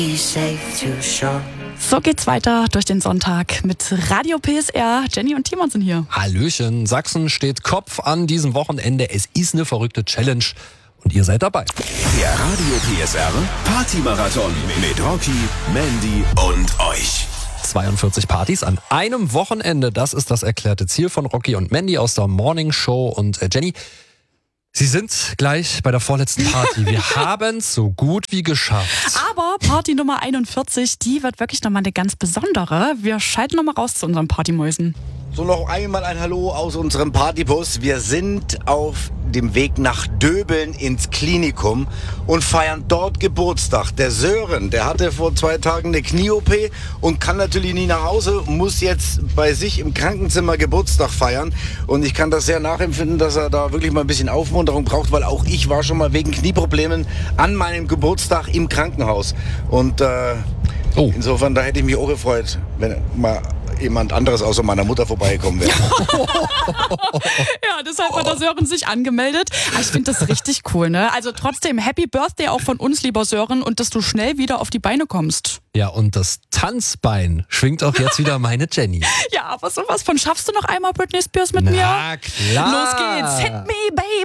So geht's weiter durch den Sonntag mit Radio PSR. Jenny und Timon sind hier. Hallöchen, Sachsen steht Kopf an diesem Wochenende. Es ist eine verrückte Challenge und ihr seid dabei. Der Radio PSR Party-Marathon mit Rocky, Mandy und euch. 42 Partys an einem Wochenende, das ist das erklärte Ziel von Rocky und Mandy aus der Morning Show. Und Jenny, Sie sind gleich bei der vorletzten Party. Wir haben es so gut wie geschafft. Aber Party Nummer 41, die wird wirklich nochmal eine ganz besondere. Wir schalten nochmal raus zu unseren Partymäusen. So, noch einmal ein Hallo aus unserem Partybus. Wir sind auf dem Weg nach Döbeln ins Klinikum und feiern dort Geburtstag. Der Sören, der hatte vor 2 Tagen eine Knie-OP und kann natürlich nie nach Hause, muss jetzt bei sich im Krankenzimmer Geburtstag feiern. Und ich kann das sehr nachempfinden, dass er da wirklich mal ein bisschen Aufmunterung braucht, weil auch ich war schon mal wegen Knieproblemen an meinem Geburtstag im Krankenhaus. Und insofern, da hätte ich mich auch gefreut, wenn mal jemand anderes außer meiner Mutter vorbeigekommen wäre. Ja, deshalb hat der Sören sich angemeldet. Aber ich finde das richtig cool, ne? Also trotzdem, Happy Birthday auch von uns, lieber Sören, und dass du schnell wieder auf die Beine kommst. Ja, und das Tanzbein schwingt auch jetzt wieder meine Jenny. Ja, aber sowas von schaffst du noch einmal Britney Spears mit mir? Na klar. Los geht's. Hit me, baby.